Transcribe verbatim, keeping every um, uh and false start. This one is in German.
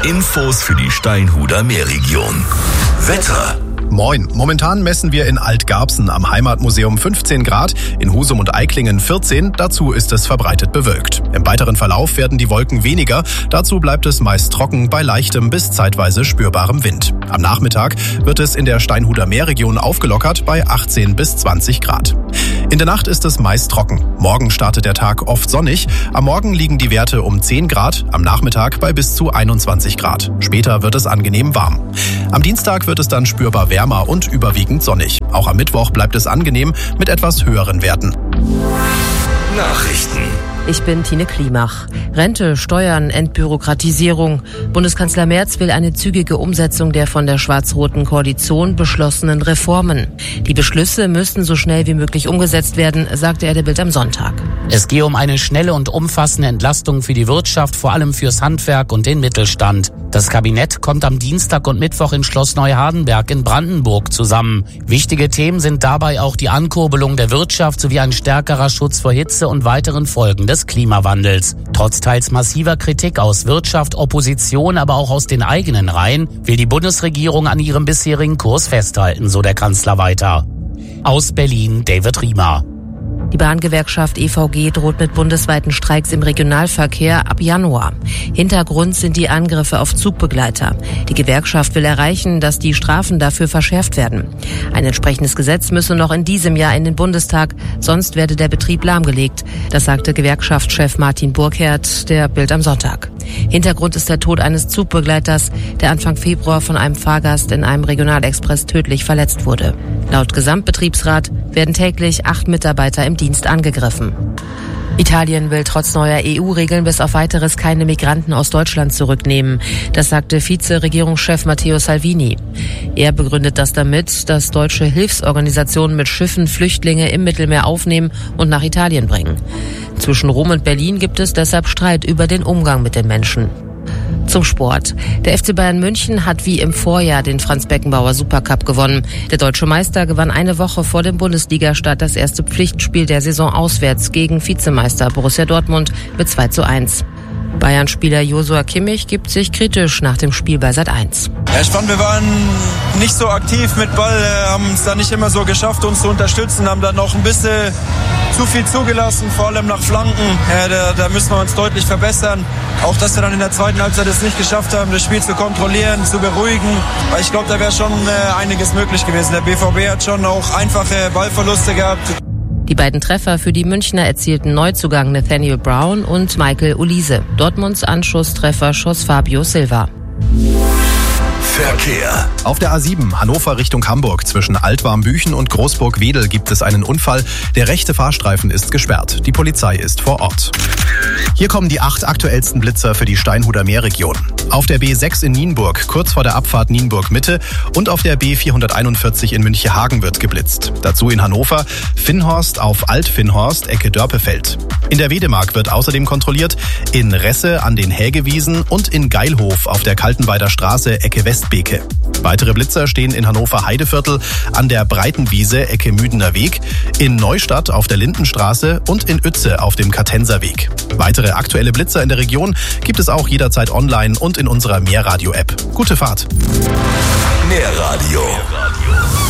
Infos für die Steinhuder Meerregion. Wetter. Moin. Momentan messen wir in Altgarbsen am Heimatmuseum fünfzehn Grad, in Husum und Eicklingen vierzehn, dazu ist es verbreitet bewölkt. Im weiteren Verlauf werden die Wolken weniger, dazu bleibt es meist trocken bei leichtem bis zeitweise spürbarem Wind. Am Nachmittag wird es in der Steinhuder Meerregion aufgelockert bei achtzehn bis zwanzig Grad. In der Nacht ist es meist trocken. Morgen startet der Tag oft sonnig. Am Morgen liegen die Werte um zehn Grad, am Nachmittag bei bis zu einundzwanzig Grad. Später wird es angenehm warm. Am Dienstag wird es dann spürbar wärmer und überwiegend sonnig. Auch am Mittwoch bleibt es angenehm mit etwas höheren Werten. Nachrichten. Ich bin Tine Klimach. Rente, Steuern, Entbürokratisierung. Bundeskanzler Merz will eine zügige Umsetzung der von der schwarz-roten Koalition beschlossenen Reformen. Die Beschlüsse müssten so schnell wie möglich umgesetzt werden, sagte er der Bild am Sonntag. Es gehe um eine schnelle und umfassende Entlastung für die Wirtschaft, vor allem fürs Handwerk und den Mittelstand. Das Kabinett kommt am Dienstag und Mittwoch in Schloss Neuhardenberg in Brandenburg zusammen. Wichtige Themen sind dabei auch die Ankurbelung der Wirtschaft sowie ein stärkerer Schutz vor Hitze und weiteren Folgen des Klimawandels. Trotz teils massiver Kritik aus Wirtschaft, Opposition, aber auch aus den eigenen Reihen, will die Bundesregierung an ihrem bisherigen Kurs festhalten, so der Kanzler weiter. Aus Berlin, David Riemer. Die Bahngewerkschaft E V G droht mit bundesweiten Streiks im Regionalverkehr ab Januar. Hintergrund sind die Angriffe auf Zugbegleiter. Die Gewerkschaft will erreichen, dass die Strafen dafür verschärft werden. Ein entsprechendes Gesetz müsse noch in diesem Jahr in den Bundestag, sonst werde der Betrieb lahmgelegt. Das sagte Gewerkschaftschef Martin Burkhardt der Bild am Sonntag. Hintergrund ist der Tod eines Zugbegleiters, der Anfang Februar von einem Fahrgast in einem Regionalexpress tödlich verletzt wurde. Laut Gesamtbetriebsrat werden täglich acht Mitarbeiter im Dienst angegriffen. Italien will trotz neuer E U-Regeln bis auf Weiteres keine Migranten aus Deutschland zurücknehmen. Das sagte Vize-Regierungschef Matteo Salvini. Er begründet das damit, dass deutsche Hilfsorganisationen mit Schiffen Flüchtlinge im Mittelmeer aufnehmen und nach Italien bringen. Zwischen Rom und Berlin gibt es deshalb Streit über den Umgang mit den Menschen. Zum Sport. Der F C Bayern München hat wie im Vorjahr den Franz-Beckenbauer Supercup gewonnen. Der deutsche Meister gewann eine Woche vor dem Bundesligastart das erste Pflichtspiel der Saison auswärts gegen Vizemeister Borussia Dortmund mit zwei zu eins. Bayern-Spieler Joshua Kimmich gibt sich kritisch nach dem Spiel bei Sat eins. Ja, ich fand, wir waren nicht so aktiv mit Ball, haben es da nicht immer so geschafft, uns zu unterstützen, haben dann noch ein bisschen zu viel zugelassen, vor allem nach Flanken. Ja, da, da müssen wir uns deutlich verbessern. Auch, dass wir dann in der zweiten Halbzeit es nicht geschafft haben, das Spiel zu kontrollieren, zu beruhigen. Weil ich glaube, da wäre schon äh, einiges möglich gewesen. Der B V B hat schon auch einfache Ballverluste gehabt. Die beiden Treffer für die Münchner erzielten Neuzugang Nathaniel Brown und Michael Olise. Dortmunds Anschusstreffer schoss Fabio Silva. Verkehr. Auf der A sieben Hannover Richtung Hamburg zwischen Altwarmbüchen und Großburg-Wedel gibt es einen Unfall. Der rechte Fahrstreifen ist gesperrt. Die Polizei ist vor Ort. Hier kommen die acht aktuellsten Blitzer für die Steinhuder Meerregion. Auf der B sechs in Nienburg, kurz vor der Abfahrt Nienburg-Mitte und auf der B vierhunderteinundvierzig in Münchehagen wird geblitzt. Dazu in Hannover Finnhorst auf Alt-Finnhorst, Ecke Dörpefeld. In der Wedemark wird außerdem kontrolliert, in Resse an den Hägewiesen und in Geilhof auf der Kaltenweider Straße, Ecke Westbeke. Weitere Blitzer stehen in Hannover Heideviertel an der Breitenwiese, Ecke Müdener Weg, in Neustadt auf der Lindenstraße und in Uetze auf dem Kartenser Weg. Weitere aktuelle Blitzer in der Region gibt es auch jederzeit online und in unserer Meerradio-App. Gute Fahrt! Meerradio.